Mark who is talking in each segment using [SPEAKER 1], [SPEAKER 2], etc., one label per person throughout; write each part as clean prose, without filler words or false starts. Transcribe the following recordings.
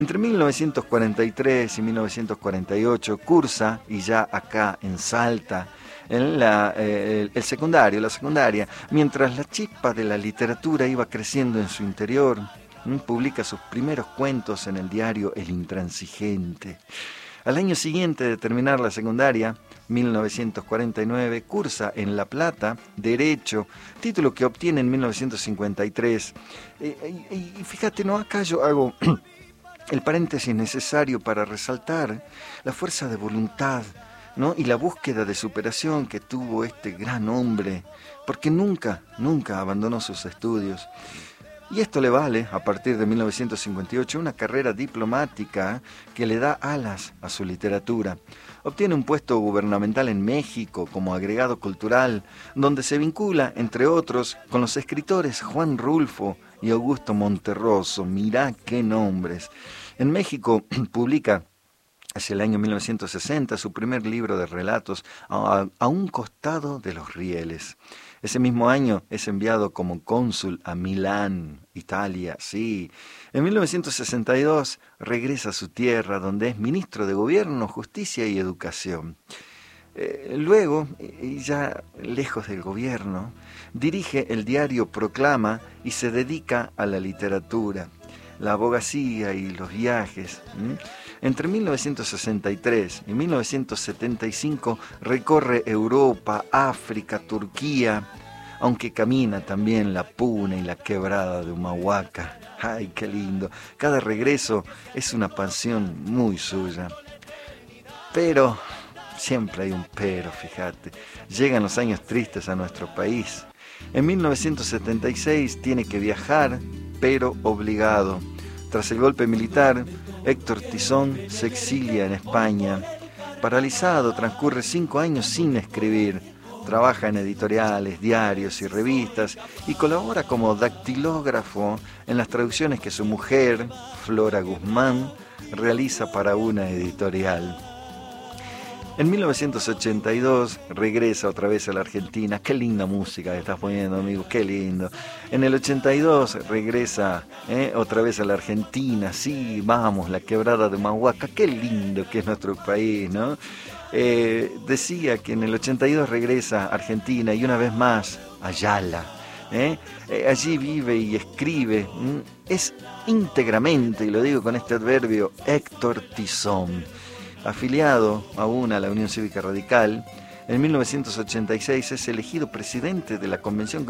[SPEAKER 1] Entre 1943 y 1948 cursa, y ya acá en Salta, en el secundario, la secundaria, mientras la chispa de la literatura iba creciendo en su interior, publica sus primeros cuentos en el diario El Intransigente. Al año siguiente de terminar la secundaria, 1949, cursa en La Plata Derecho, título que obtiene en 1953. Y fíjate, ¿no? Acá yo hago el paréntesis necesario para resaltar la fuerza de voluntad, ¿no? Y la búsqueda de superación que tuvo este gran hombre, porque nunca abandonó sus estudios. Y esto le vale, a partir de 1958, una carrera diplomática que le da alas a su literatura. Obtiene un puesto gubernamental en México como agregado cultural, donde se vincula, entre otros, con los escritores Juan Rulfo y Augusto Monterroso. Mirá qué nombres. En México publica hacia el año 1960 su primer libro de relatos, A un costado de los rieles. Ese mismo año es enviado como cónsul a Milán, Italia, sí. En 1962 regresa a su tierra, donde es ministro de Gobierno, Justicia y Educación. Luego, y ya lejos del gobierno, dirige el diario Proclama y se dedica a la literatura, la abogacía y los viajes. Entre 1963 y 1975 recorre Europa, África, Turquía, aunque camina también la Puna y la Quebrada de Humahuaca. ¡Ay, qué lindo! Cada regreso es una pasión muy suya. Pero, siempre hay un pero, fíjate. Llegan los años tristes a nuestro país. En 1976 tiene que viajar, pero obligado. Tras el golpe militar, Héctor Tizón se exilia en España. Paralizado, transcurre 5 años sin escribir. Trabaja en editoriales, diarios y revistas y colabora como dactilógrafo en las traducciones que su mujer, Flora Guzmán, realiza para una editorial. En 1982 regresa otra vez a la Argentina. Qué linda música que estás poniendo, amigo, qué lindo. En el 82 regresa otra vez a la Argentina. Sí, vamos, la Quebrada de Humahuaca. Qué lindo que es nuestro país, ¿no? Decía que en el 82 regresa a Argentina y una vez más a Ayala. Allí vive y escribe. Es íntegramente, y lo digo con este adverbio, Héctor Tizón. Afiliado aún a la Unión Cívica Radical, en 1986 es elegido presidente de la Convención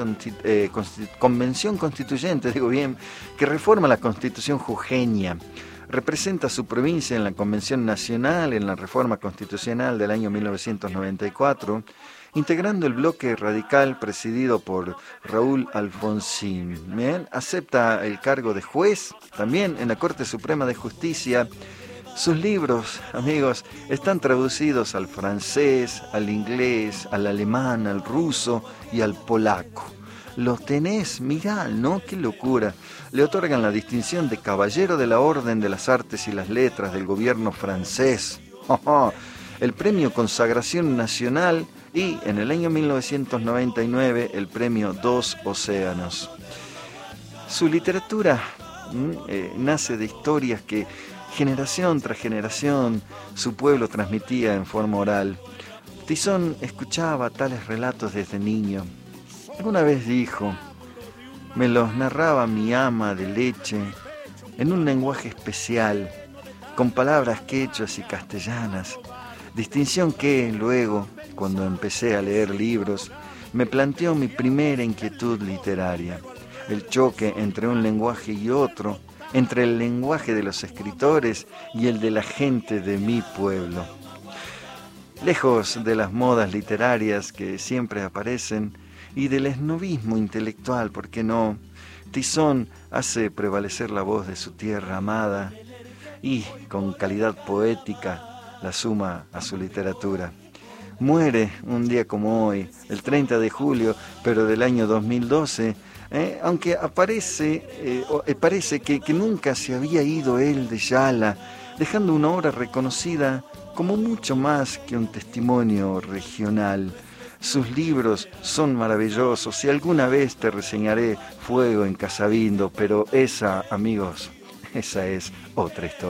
[SPEAKER 1] Constituyente, digo bien, que reforma la Constitución jujeña. Representa a su provincia en la Convención Nacional en la Reforma Constitucional del año 1994, integrando el bloque radical presidido por Raúl Alfonsín. Bien, acepta el cargo de juez también en la Corte Suprema de Justicia. Sus libros, amigos, están traducidos al francés, al inglés, al alemán, al ruso y al polaco. Los tenés, mirá, ¿no? ¡Qué locura! Le otorgan la distinción de Caballero de la Orden de las Artes y las Letras del gobierno francés. El premio Consagración Nacional y, en el año 1999, el premio Dos Océanos. Su literatura nace de historias que generación tras generación su pueblo transmitía en forma oral. Tizón escuchaba tales relatos desde niño. Alguna vez dijo, me los narraba mi ama de leche en un lenguaje especial, con palabras quechuas y castellanas, distinción que luego, cuando empecé a leer libros, me planteó mi primera inquietud literaria, el choque entre un lenguaje y otro, entre el lenguaje de los escritores y el de la gente de mi pueblo. Lejos de las modas literarias que siempre aparecen y del esnovismo intelectual, ¿por qué no? Tizón hace prevalecer la voz de su tierra amada y, con calidad poética, la suma a su literatura. Muere un día como hoy, el 30 de julio, pero del año 2012, aunque parece que nunca se había ido él de Yala, dejando una obra reconocida como mucho más que un testimonio regional. Sus libros son maravillosos y alguna vez te reseñaré Fuego en Casabindo, pero esa, amigos, esa es otra historia.